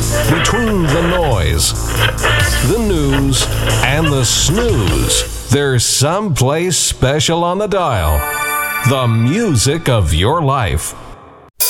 Between the noise, the news, and the snooze, there's someplace special on the dial. The music of your life.